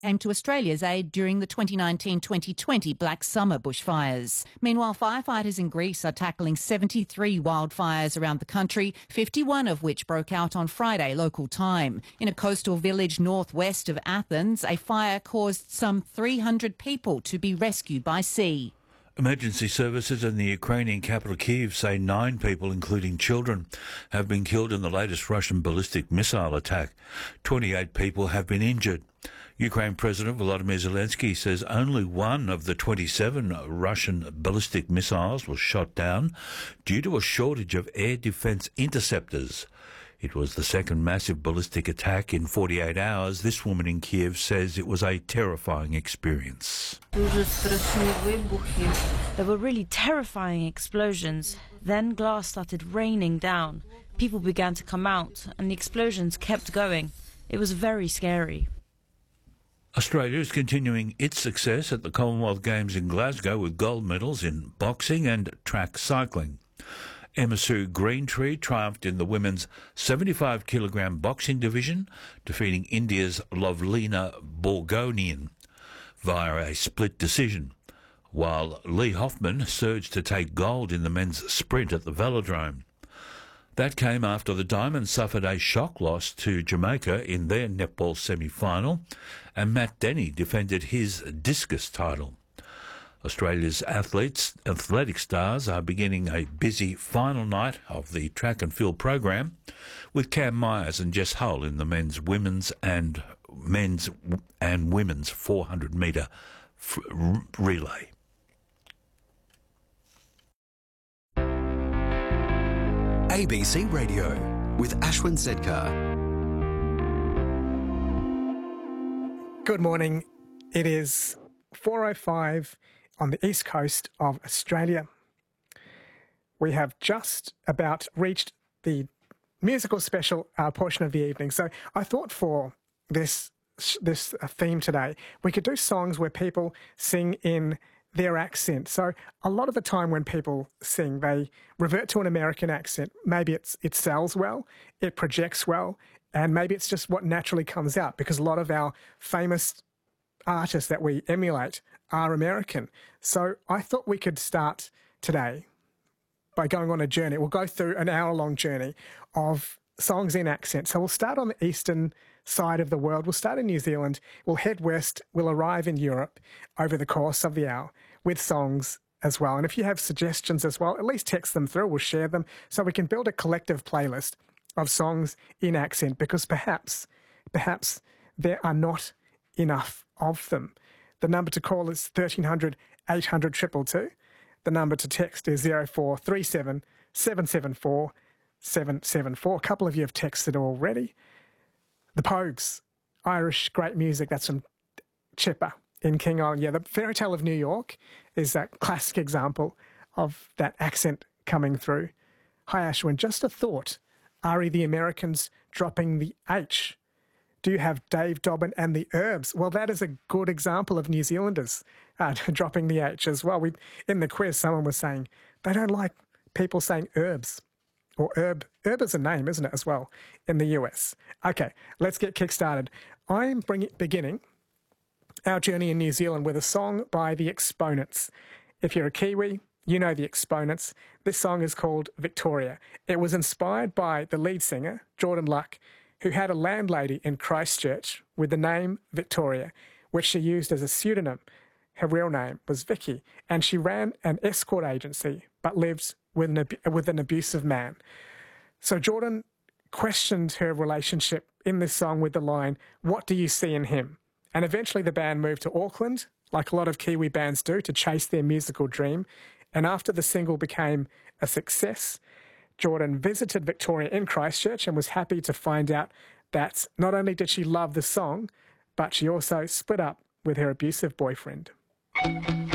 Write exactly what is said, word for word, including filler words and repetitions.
came to Australia's aid during the twenty nineteen twenty twenty Black Summer bushfires. Meanwhile, firefighters in Greece are tackling seventy-three wildfires around the country, fifty-one of which broke out on Friday local time. In a coastal village northwest of Athens, a fire caused some three hundred people to be rescued by sea. Emergency services in the Ukrainian capital Kyiv say nine people, including children, have been killed in the latest Russian ballistic missile attack. twenty-eight people have been injured. Ukraine President Volodymyr Zelensky says only one of the twenty-seven Russian ballistic missiles was shot down due to a shortage of air defence interceptors. It was the second massive ballistic attack in forty-eight hours. This woman in Kiev says it was a terrifying experience. There were really terrifying explosions. Then glass started raining down. People began to come out, and the explosions kept going. It was very scary. Australia is continuing its success at the Commonwealth Games in Glasgow with gold medals in boxing and track cycling. Emma Sue Greentree triumphed in the women's seventy-five kilogram boxing division, defeating India's Lovlina Borgonian via a split decision, while Lee Hoffman surged to take gold in the men's sprint at the Velodrome. That came after the Diamonds suffered a shock loss to Jamaica in their netball semi-final, and Matt Denny defended his discus title. Australia's athletes, athletic stars are beginning a busy final night of the track and field program, with Cam Myers and Jess Hull in the men's, women's and men's and women's four hundred metre f- r- relay. A B C Radio with Ashwin Sedkar. Good morning. It is four oh five on the east coast of Australia. We have just about reached the musical special uh, portion of the evening. So I thought for this this uh, theme today, we could do songs where people sing in their accent. So a lot of the time when people sing, they revert to an American accent. Maybe it's it sells well, it projects well, and maybe it's just what naturally comes out, because a lot of our famous artists that we emulate are American. So I thought we could start today by going on a journey. We'll go through an hour-long journey of songs in accent. So we'll start on the eastern side of the world. We'll start in New Zealand. We'll head west. We'll arrive in Europe over the course of the hour with songs as well. And if you have suggestions as well, at least text them through. We'll share them so we can build a collective playlist of songs in accent, because perhaps, perhaps there are not enough of them. The number to call is thirteen hundred, eight hundred, two two two. The number to text is zero four three seven, seven seven four, seven seven four. A couple of you have texted already. The Pogues, Irish great music. That's from Chipper in King Island. Yeah, the Fairy Tale of New York is that classic example of that accent coming through. Hi, Ashwin. Just a thought. Are the Americans dropping the H? Do you have Dave Dobbin and the Herbs? Well, that is a good example of New Zealanders uh, dropping the H as well. We, in the quiz, someone was saying they don't like people saying herbs, or herb. Herb is a name, isn't it, as well, in the U S? Okay, let's get kick-started. I'm bringing, beginning our journey in New Zealand with a song by The Exponents. If you're a Kiwi, you know The Exponents. This song is called Victoria. It was inspired by the lead singer, Jordan Luck, who had a landlady in Christchurch with the name Victoria, which she used as a pseudonym. Her real name was Vicky, and she ran an escort agency but lived with an, ab- with an abusive man. So Jordan questioned her relationship in this song with the line, "What do you see in him?" And eventually the band moved to Auckland, like a lot of Kiwi bands do, to chase their musical dream. And after the single became a success, Jordan visited Victoria in Christchurch and was happy to find out that not only did she love the song, but she also split up with her abusive boyfriend.